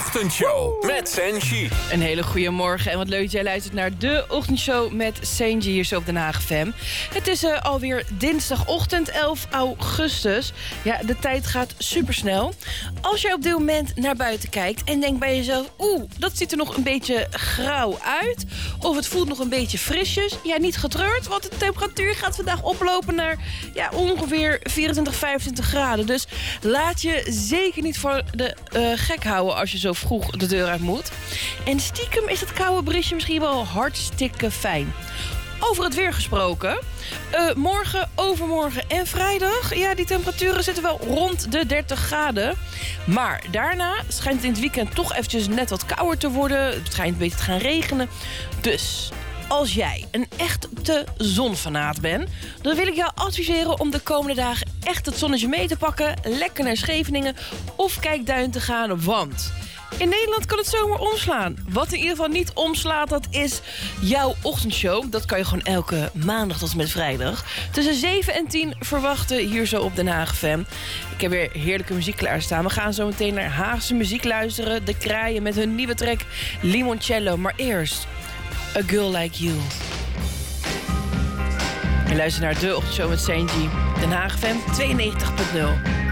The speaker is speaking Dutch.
Ochtendshow met Senji. Een hele goede morgen en wat leuk dat jij luistert naar de Ochtendshow met Senji hier zo op Den Haag FM. Het is alweer dinsdagochtend 11 augustus. Ja, de tijd gaat supersnel. Als jij op dit moment naar buiten kijkt en denkt bij jezelf... dat ziet er nog een beetje grauw uit. Of het voelt nog een beetje frisjes. Ja, niet getreurd, want de temperatuur gaat vandaag oplopen naar ongeveer 24, 25 graden. Dus laat je zeker niet voor de gek houden als je zo vroeg de deur uit moet. En stiekem is het koude brisje misschien wel hartstikke fijn. Over het weer gesproken. Morgen, overmorgen en vrijdag... ja, die temperaturen zitten wel rond de 30 graden. Maar daarna schijnt het in het weekend toch eventjes net wat kouder te worden. Het schijnt een beetje te gaan regenen. Dus... als jij een echte zonfanaat bent... dan wil ik jou adviseren om de komende dagen echt het zonnetje mee te pakken... lekker naar Scheveningen of Kijkduin te gaan, want... in Nederland kan het zomaar omslaan. Wat in ieder geval niet omslaat, dat is jouw ochtendshow. Dat kan je gewoon elke maandag tot en met vrijdag. Tussen 7 en 10 verwachten hier zo op Den Haag FM. Ik heb weer heerlijke muziek klaarstaan. We gaan zo meteen naar Haagse muziek luisteren. De Kraaien met hun nieuwe track Limoncello. Maar eerst... A Girl Like You. Je luistert naar de Ochtendshow met Senji. Den Haag FM 92.0.